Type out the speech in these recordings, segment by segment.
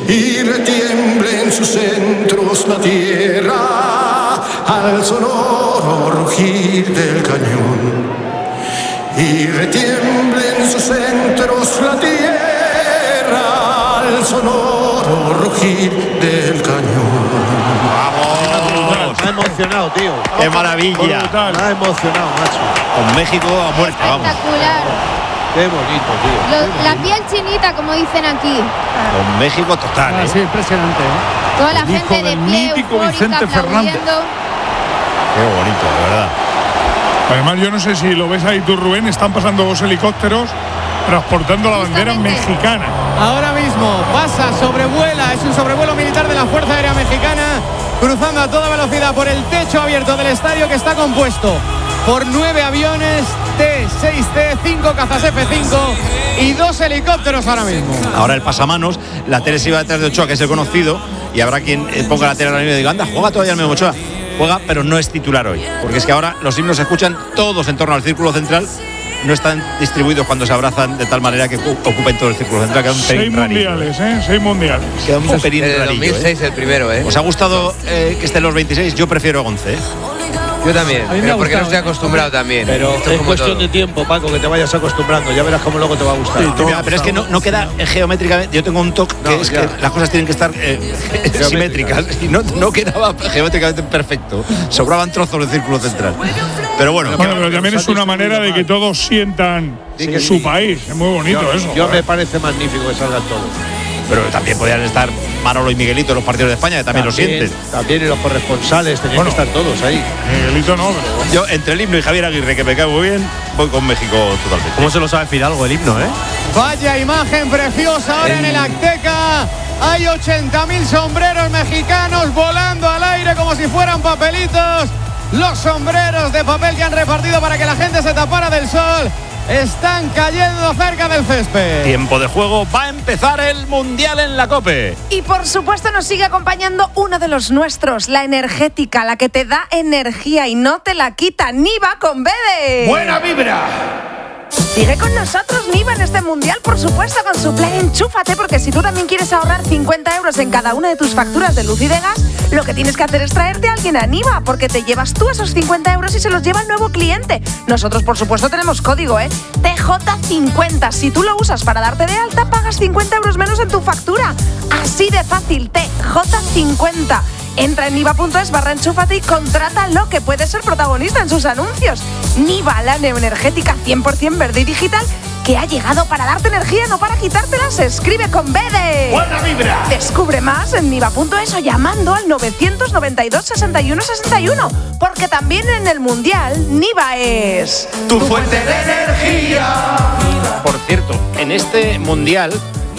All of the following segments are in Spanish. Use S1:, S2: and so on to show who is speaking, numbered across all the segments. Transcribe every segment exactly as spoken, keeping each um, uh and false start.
S1: y retiemble en sus centros la tierra al sonoro rugir del cañón. Y retiemble en sus centros la tierra al sonoro rugir del cañón.
S2: ¡Vamos! Me ha emocionado, tío.
S3: ¡Qué maravilla!
S2: Me ha emocionado, macho.
S3: Con México a muerte, vamos.
S4: Espectacular.
S2: Qué bonito, tío.
S4: Lo,
S2: Qué
S4: la
S2: bonito.
S4: piel chinita, como dicen aquí.
S3: Con México total,
S5: Ah,
S3: ¿eh?
S5: sí, impresionante, ¿eh?
S4: Toda la
S5: El
S4: gente
S5: hijo
S4: de
S5: del
S4: pie,
S5: mítico
S4: eufórica,
S5: Vicente Fernández.
S4: aplaudiendo.
S3: Qué bonito, de verdad.
S6: Además, yo no sé si lo ves ahí tú, Rubén, están pasando dos helicópteros transportando la bandera
S4: Justamente.
S6: mexicana.
S7: Ahora mismo pasa, sobrevuela, es un sobrevuelo militar de la Fuerza Aérea Mexicana, cruzando a toda velocidad por el techo abierto del estadio, que está compuesto por nueve aviones T seis T, cinco cazas F cinco y dos helicópteros ahora mismo.
S3: Ahora el pasamanos, la tele se iba detrás de Ochoa, que es el conocido, y habrá quien eh, ponga la tele ahora mismo y diga, anda, juega todavía el Memo Ochoa. Juega, pero no es titular hoy, porque es que ahora los himnos se escuchan todos en torno al círculo central, no están distribuidos cuando se abrazan de tal manera que ocupen todo el círculo central. Queda un
S6: Seis
S3: pelín rarillo.
S6: mundiales, ¿eh? Seis mundiales.
S3: Queda un pelín
S8: Desde
S3: rarillo,
S8: dos mil seis
S3: ¿eh?
S8: el primero, ¿eh?
S3: ¿Os ha gustado eh, que estén los veintiséis? Yo prefiero once, ¿eh?
S8: Yo también,
S5: A mí me
S8: pero
S5: ha
S8: porque no
S5: gustado.
S8: estoy acostumbrado también.
S2: Pero
S8: Esto
S2: es
S8: como
S2: cuestión
S8: todo.
S2: de tiempo, Paco, que te vayas acostumbrando. Ya verás cómo luego te va a gustar.
S6: Sí, todo.
S3: Mira, pero es que no, no queda eh, geométricamente. Yo tengo un toque que
S2: No,
S3: es
S2: ya.
S3: que las cosas tienen que estar eh, simétricas y no, no quedaba geométricamente perfecto. Sobraban trozos del círculo central. Pero bueno,
S6: Bueno, pero también es una manera de que todos sientan
S2: Sí, que
S6: su
S2: sí.
S6: país. Es muy bonito
S2: yo,
S6: eso.
S2: Yo me parece magnífico que salgan todos.
S3: pero también podían estar Manolo y Miguelito en los partidos de España, que también, lo sienten.
S2: También y los corresponsales, tenían
S6: Bueno.
S2: que estar todos ahí.
S6: Miguelito no, pero bueno.
S3: Yo, entre el himno y Javier Aguirre, que me cae muy bien, voy con México totalmente.
S9: ¿Cómo se lo sabe Fidalgo el himno, eh?
S7: Vaya imagen preciosa ahora en el Azteca. Hay ochenta mil sombreros mexicanos volando al aire como si fueran papelitos. Los sombreros de papel que han repartido para que la gente se tapara del sol están cayendo cerca del césped.
S3: Tiempo de juego, va a empezar el Mundial en la COPE.
S10: Y por supuesto nos sigue acompañando uno de los nuestros, la energética, la que te da energía y no te la quita. Niva con B de...
S1: ¡Buena vibra!
S10: Sigue con nosotros Niva en este Mundial, por supuesto, con su plan Enchúfate, porque si tú también quieres ahorrar cincuenta euros en cada una de tus facturas de luz y de gas, lo que tienes que hacer es traerte a alguien a Niva, porque te llevas tú esos cincuenta euros y se los lleva el nuevo cliente. Nosotros, por supuesto, tenemos código, ¿eh? T J cincuenta. Si tú lo usas para darte de alta, pagas cincuenta euros menos en tu factura. Así de fácil, T J cincuenta. Entra en niva.es barra enchúfate y contrátalo, que puede ser protagonista en sus anuncios. Niva, la neoenergética cien por ciento verde y digital, que ha llegado para darte energía, no para quitártela. Se escribe con B de...
S1: ¡Buena vibra!
S10: Descubre más en niva.es o llamando al novecientos noventa y dos sesenta y uno sesenta y uno. Porque también en el Mundial, Niva es...
S1: ¡Tu fuente de energía!
S3: Por cierto, en este Mundial,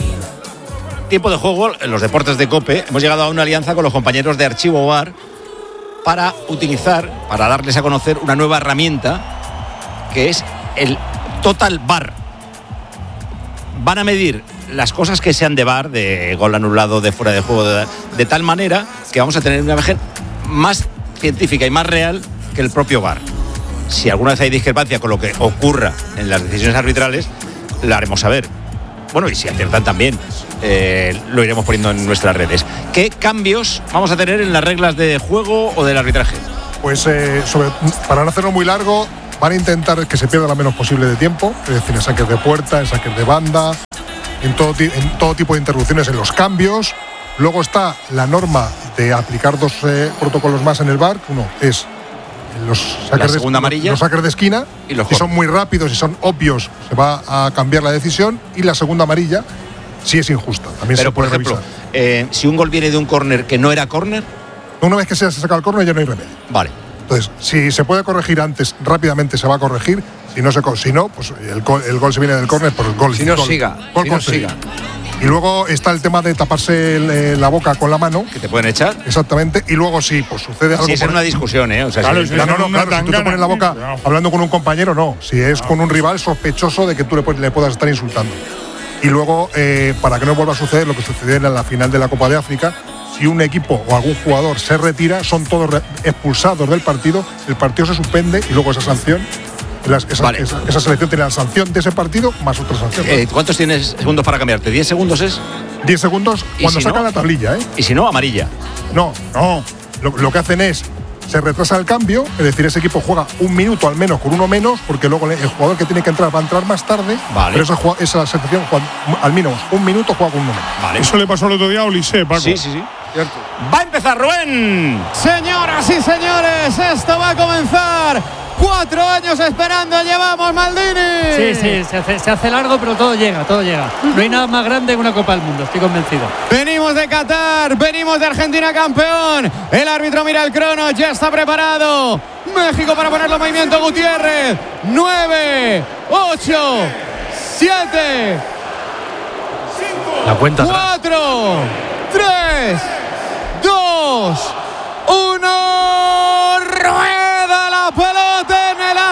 S3: tiempo de juego, en los deportes de COPE, hemos llegado a una alianza con los compañeros de Archivo O A R para utilizar, para darles a conocer una nueva herramienta que es el Total V A R. Van a medir las cosas que sean de V A R, de gol anulado, de fuera de juego, de, de tal manera que vamos a tener una imagen más científica y más real que el propio V A R. Si alguna vez hay discrepancia con lo que ocurra en las decisiones arbitrales, la haremos saber. Bueno, y si aciertan también, eh, lo iremos poniendo en nuestras redes. ¿Qué cambios vamos a tener en las reglas de juego o del arbitraje?
S11: Pues eh, sobre, para no hacerlo muy largo, van a intentar que se pierda lo menos posible de tiempo, es decir, en saques de puerta, en saques de banda, en todo, en todo tipo de interrupciones en los cambios. Luego está la norma de aplicar dos eh, protocolos más en el V A R. Uno es los saques, de,
S3: amarilla.
S11: los saques de esquina.
S3: Y los
S11: si son muy rápidos y son obvios, se va a cambiar la decisión. Y la segunda amarilla, si es injusta. También
S3: Pero,
S11: se puede
S3: por ejemplo,
S11: revisar.
S3: eh, si un gol viene de un córner que no era córner.
S11: Una vez que se ha sacado el córner ya no hay remedio.
S3: Vale.
S11: Entonces, si se puede corregir antes, rápidamente se va a corregir. Si no, se, si no pues el gol, el gol se viene del córner, pues el gol.
S8: Si no,
S11: gol,
S8: siga.
S11: Gol
S8: Si no,
S11: conseguido.
S8: siga.
S11: Y luego está el tema de taparse el, eh, la boca con la mano.
S3: Que te pueden echar.
S11: Exactamente. Y luego sí, pues sucede algo.
S3: Sí, esa es una discusión, ¿eh? O sea,
S11: Claro,
S3: si-
S11: no, no, no,
S6: una
S11: claro, si tú te
S6: tangana,
S11: pones la boca
S6: no.
S11: hablando con un compañero, no. Si es con un rival sospechoso de que tú le, pu- le puedas estar insultando. Y luego, eh, para que no vuelva a suceder lo que sucedió en la final de la Copa de África, si un equipo o algún jugador se retira, son todos re- expulsados del partido, el partido se suspende y luego esa sanción Las, esa,
S3: Vale.
S11: esa, esa selección tiene la sanción de ese partido más otra sanción.
S3: Eh, ¿Cuántos tienes segundos para cambiarte? ¿diez segundos es?
S11: diez segundos
S3: ¿Y
S11: cuando
S3: si
S11: sacan
S3: no?
S11: la tablilla, ¿eh?
S3: Y si no, amarilla.
S11: No, no. Lo, lo que hacen es, se retrasa el cambio, es decir, ese equipo juega un minuto al menos con uno menos, porque luego el jugador que tiene que entrar va a entrar más tarde,
S3: Vale.
S11: pero esa, esa selección juega al menos un minuto juega con uno menos.
S3: Vale.
S6: Eso le pasó el otro día a Olise, Paco.
S3: Sí, sí, sí. Cierto. Va a empezar Rubén.
S7: Señoras y señores, esto va a comenzar. Cuatro años esperando, llevamos Maldini.
S5: Sí, sí, se hace, se hace largo, pero todo llega, todo llega. No hay nada más grande que una Copa del Mundo, estoy convencido.
S7: Venimos de Qatar, venimos de Argentina campeón. El árbitro mira el crono, ya está preparado. México para ponerlo en movimiento, Gutiérrez. Nueve, ocho, siete,
S9: La cuenta atrás.
S7: cuatro, tres, dos, uno. Rueda la pelota en el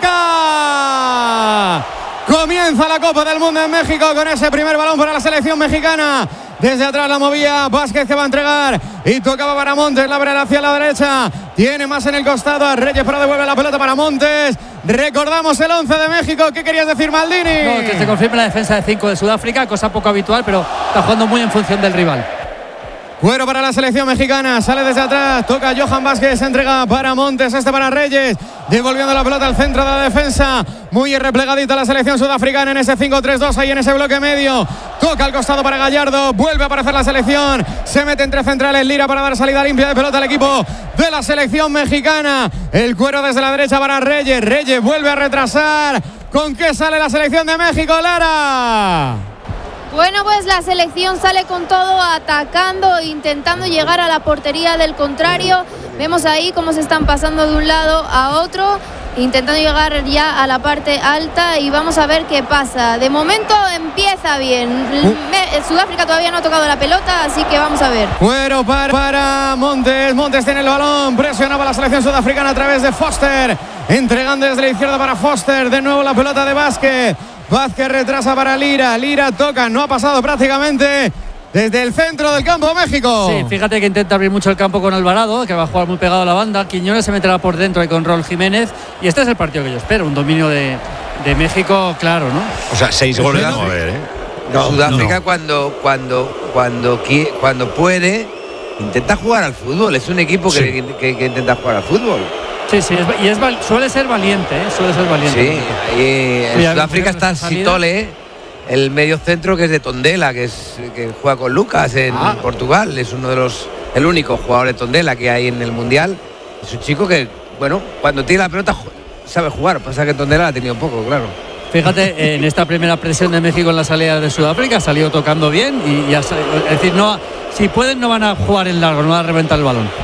S7: Azteca. Comienza la Copa del Mundo en México con ese primer balón para la selección mexicana. Desde atrás la movía Vázquez, que va a entregar y tocaba para Montes, la abre hacia la derecha, tiene más en el costado a Reyes, pero devuelve la pelota para Montes. Recordamos el once de México. ¿Qué querías decir, Maldini?
S5: No, que se confirma la defensa de cinco de Sudáfrica, cosa poco habitual, pero está jugando muy en función del rival.
S7: Cuero para la selección mexicana, sale desde atrás, toca Johan Vázquez, entrega para Montes, este para Reyes, devolviendo la pelota al centro de la defensa, muy replegadita la selección sudafricana en ese cinco tres dos, ahí en ese bloque medio, toca al costado para Gallardo, vuelve a aparecer la selección, se mete entre centrales Lira para dar salida limpia de pelota al equipo de la selección mexicana, el cuero desde la derecha para Reyes, Reyes vuelve a retrasar, ¿con qué sale la selección de México, Lara?
S4: Bueno, pues la selección sale con todo, atacando, intentando llegar a la portería del contrario. Vemos ahí cómo se están pasando de un lado a otro, intentando llegar ya a la parte alta, y vamos a ver qué pasa. De momento empieza bien. Me- Sudáfrica todavía no ha tocado la pelota, así que vamos a ver.
S7: Cuero para, para Montes. Montes tiene el balón. Presionaba la selección sudafricana a través de Foster. Entregando desde la izquierda para Foster. De nuevo la pelota de Vázquez. Vázquez retrasa para Lira. Lira toca. No ha pasado prácticamente desde el centro del campo México.
S5: Sí, fíjate que intenta abrir mucho el campo con Alvarado, que va a jugar muy pegado a la banda. Quiñones se meterá por dentro ahí con Raúl Jiménez. Y este es el partido que yo espero. Un dominio de, de México, claro, ¿no?
S3: O sea, seis goles no va a haber, ¿eh?
S8: No, Sudáfrica
S9: no.
S8: cuando cuando cuando qui- cuando puede intenta jugar al fútbol. Es un equipo que,
S11: Sí.
S8: que- que intenta jugar al fútbol.
S5: Sí, sí, es- y es, val- suele ser valiente, ¿eh? Suele ser valiente.
S8: Sí, ahí en
S5: Mira,
S8: Sudáfrica
S5: mira,
S8: está
S5: salida.
S8: Sitole, el medio centro que es de Tondela, que es que juega con Lucas en
S3: Ah.
S8: Portugal. Es uno de los el único jugador de Tondela que hay en el mundial. Es un chico que, bueno, cuando tiene la pelota ju- sabe jugar. Pasa que en Tondela la ha tenido poco, claro.
S5: Fíjate, en esta primera presión de México en la salida de Sudáfrica ha salido tocando bien y ya, sa- es decir, no, si pueden no van a jugar en largo, no van a reventar el balón.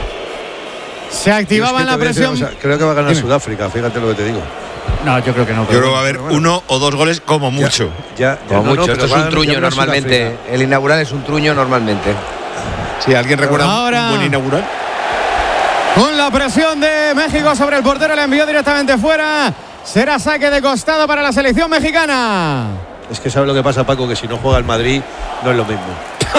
S7: Se
S2: Yo es
S7: activaba
S2: que
S7: en la
S2: te voy a decir
S7: presión.
S2: una cosa, creo que va a ganar
S7: Dime.
S2: Sudáfrica, fíjate lo que te digo.
S5: No, yo creo que no.
S3: Yo
S5: pero
S3: creo que va a haber
S2: bueno.
S3: uno o dos goles como mucho.
S2: Ya, ya,
S8: Como
S2: no, no,
S8: mucho,
S2: pero
S8: esto es
S2: va a
S8: un
S2: ganar-
S8: truño
S2: ya ganar
S8: normalmente.
S2: Sudáfrica.
S8: El inaugural es un truño normalmente.
S3: Si alguien recuerda
S7: Ahora-
S3: un buen inaugural.
S7: Con la presión de México sobre el portero, le envió directamente fuera. Será saque de costado para la selección mexicana.
S2: Es que sabes lo que pasa, Paco, que si no juega el Madrid no es lo mismo.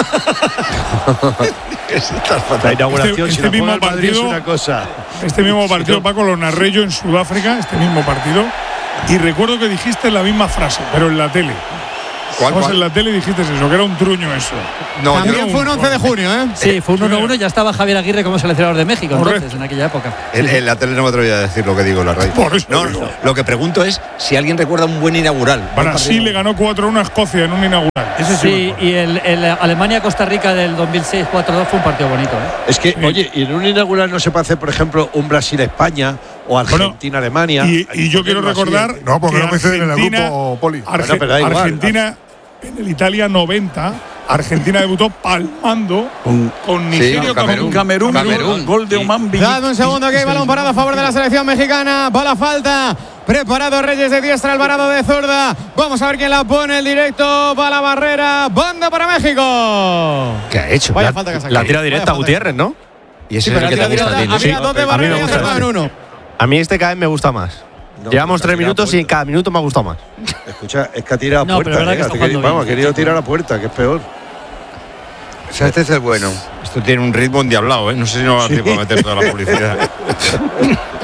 S2: La inauguración,
S6: Este-
S2: si no
S6: este
S2: juega
S6: mismo
S2: el Madrid es
S6: partido-
S2: una cosa.
S6: Este mismo partido,
S2: no-
S6: Paco, lo narré yo en Sudáfrica, este mismo partido. Y recuerdo que dijiste la misma frase, pero en la tele.
S3: ¿Cuál,
S6: Estabas
S3: cuál?
S6: en la tele y dijiste eso, que era un truño eso.
S3: No, yo
S7: También fue un once de junio, ¿eh?
S5: Sí, fue un uno uno, ya estaba Javier Aguirre como seleccionador de México entonces,
S6: Correcto.
S5: en aquella época.
S3: En, en la tele no me atrevo a decir lo que digo en la radio.
S6: Por eso
S3: no,
S6: digo.
S3: no, lo que pregunto es si alguien recuerda un buen inaugural.
S6: Brasil le ganó cuatro a uno a Escocia en un inaugural. Ese sí.
S5: Sí, y el, el Alemania-Costa Rica del dos mil seis cuatro dos fue un partido bonito, ¿eh?
S2: Es que,
S6: Sí.
S2: oye, y en un inaugural no se puede hacer, por ejemplo, un Brasil-España o Argentina-Alemania.
S6: Y, y yo quiero recordar
S11: No, porque
S6: que
S11: no coinciden en el
S6: Argentina-
S11: grupo, Poli.
S6: Arge-
S2: Bueno, pero da igual.
S6: Argentina en el Italia noventa, Argentina debutó palmando con Nigeria o
S8: con Camerún.
S6: Camerún.
S8: Camerún.
S6: Gol de Oman Billy.
S7: Dad un segundo que hay balón parado a favor de la selección mexicana. Va la falta. Preparado Reyes de diestra, Alvarado de zurda. Vamos a ver quién la pone. El directo. Va la barrera. Banda para México.
S3: ¿Qué ha hecho?
S7: Vaya
S3: La-
S7: falta que ha sacado.
S9: La tira
S7: Vaya
S9: directa
S7: falta.
S9: Gutiérrez, ¿no?
S3: Y ese
S7: Sí,
S3: es
S7: pero
S3: el que
S7: la
S3: te
S7: tira
S3: gusta a ti,
S7: directa
S3: ¿no?
S7: había
S9: Sí.
S7: dos de
S9: A mí me
S7: barrera y
S9: gusta
S7: acertado en
S9: ese.
S7: uno.
S9: A mí este cada vez me gusta más.
S2: No,
S9: Llevamos
S2: porque
S9: tres
S2: ha tirado
S9: minutos
S2: a
S9: y en
S2: puerta.
S9: cada minuto me ha gustado más.
S2: Escucha, es que ha tirado a
S5: No, pero
S2: puerta.
S5: es verdad
S2: eh,
S5: que está
S2: ha querido-
S5: jugando
S2: vamos, ha
S5: bien,
S2: querido
S5: sí,
S2: tirar a puerta, que es peor.
S8: O sea, este es el bueno.
S3: Esto tiene un ritmo endiablado, ¿eh? No sé si no va a dar tiempo a meter toda la publicidad.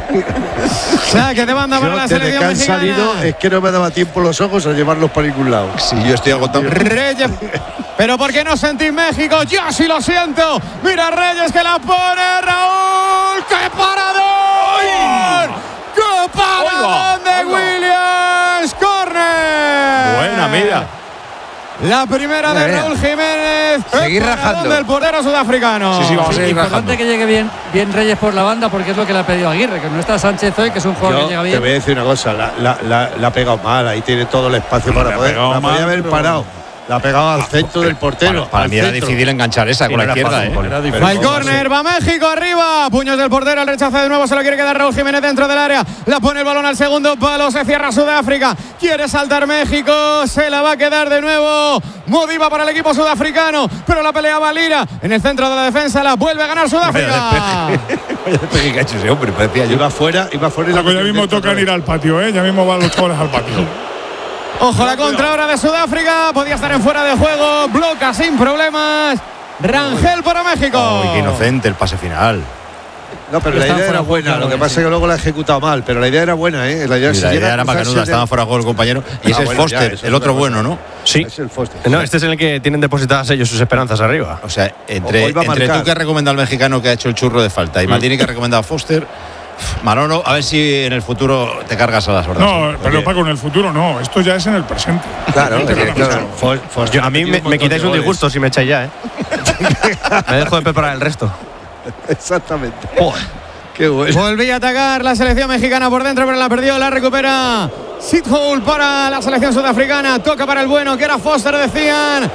S7: Saque de banda para
S2: Yo,
S7: la
S2: desde
S7: selección
S2: que han
S7: mexicana.
S2: salido, es que no me daba tiempo los ojos a llevarlos para ningún lado.
S3: Sí, yo estoy agotado.
S7: Reyes. Pero ¿por qué no sentís México? Yo sí lo siento. Mira Reyes que la pone Raúl. ¡Qué paradón! ¡Qué paradón de Williams! ¡Corner!
S3: Buena, mira.
S7: La primera de
S8: Mira,
S7: Raúl Jiménez.
S8: Seguir
S7: El paradón
S8: rajando.
S7: del portero sudafricano.
S3: Sí, sí, vamos a
S5: Sí,
S3: seguir
S5: importante
S3: rajando.
S5: que llegue bien, bien Reyes por la banda porque es lo que le ha pedido Aguirre, que no está Sánchez hoy, que es un jugador
S2: Yo
S5: que llega
S2: te
S5: bien.
S2: voy a decir una cosa, la, la, la, la ha pegado mal, ahí tiene todo el espacio
S6: No,
S2: para
S6: le ha
S2: poder.
S6: pegado
S2: La podía
S6: mal,
S2: haber
S6: pero-
S2: parado. La ha pegado al centro del portero.
S3: Para, para
S2: al
S3: mí era
S2: centro.
S3: difícil enganchar esa con la izquierda, ¿eh?
S2: Era difícil.
S7: Va el córner, va México arriba. Puños del portero, el rechazo de nuevo. Se lo quiere quedar Raúl Jiménez dentro del área. La pone el balón al segundo palo. Se cierra Sudáfrica. Quiere saltar México. Se la va a quedar de nuevo. Modiva para el equipo sudafricano. Pero la pelea va Lira. En el centro de la defensa la vuelve a ganar Sudáfrica.
S3: Vaya despegue que ha hecho ese hombre, parecía yo.
S2: Iba fuera, iba fuera y la
S6: Paco, ya
S2: metió
S6: mismo
S2: dentro
S6: tocan
S2: otra
S6: ir
S2: vez.
S6: al patio, ¿eh? Ya mismo van los chavales al patio.
S7: Ojo la contra ahora de Sudáfrica. Podía estar en fuera de juego. Bloca sin problemas. Rangel para México.
S3: Uy, qué inocente el pase final.
S2: No, pero la
S5: Estaba
S2: idea
S5: fuera
S2: era
S5: de juego,
S2: buena. Lo que
S5: claro,
S2: pasa
S5: sí.
S2: es que luego la ha ejecutado mal. Pero la idea era buena, ¿eh? La idea,
S3: Y
S2: si
S3: la
S2: llega
S3: idea
S2: a
S3: era
S2: cruzarse
S3: macanuda,
S2: de-
S3: estaba fuera de juego el compañero. Y ese
S2: Ah,
S3: es
S2: bueno,
S3: Foster,
S2: ya, eso
S3: el
S2: es
S3: otro
S2: otra cosa.
S3: bueno, ¿no?
S9: Sí.
S2: Es el Foster.
S9: No, este es en el que tienen depositadas ellos sus esperanzas arriba.
S3: O sea, entre,
S2: Hoy va a
S3: entre
S2: marcar.
S3: tú que has recomendado al mexicano que ha hecho el churro de falta y Maldini que ha recomendado a Foster, Manolo, a ver si en el futuro te cargas a las hordas.
S6: No, pero
S3: Porque-
S6: Paco, en el futuro no. Esto ya es en el presente.
S8: Claro,
S6: Te
S8: es que,
S6: ganan
S8: claro.
S6: mucho.
S2: For- Foster
S9: Yo- a
S2: ha
S9: mí
S2: metido
S9: me,
S2: montón
S9: me
S2: de
S9: quitáis un
S2: goles.
S9: disgusto si me echáis ya, ¿eh? Me dejo de preparar el resto.
S2: Exactamente. Qué bueno.
S7: Volvía a atacar la selección mexicana por dentro, pero la perdió, la recupera Sithole para la selección sudafricana. Toca para el bueno, que era Foster, decían.